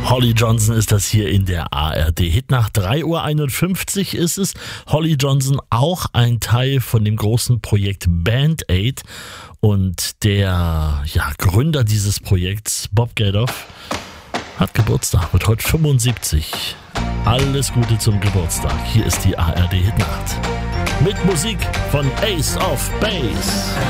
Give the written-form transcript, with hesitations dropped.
Holly Johnson ist das hier in der ARD Hitnacht. 3:51 Uhr ist es. Holly Johnson, auch ein Teil von dem großen Projekt Band Aid. Und der Gründer dieses Projekts, Bob Geldof, hat Geburtstag, wird heute 75. Alles Gute zum Geburtstag. Hier ist die ARD Hitnacht. Mit Musik von Ace of Base.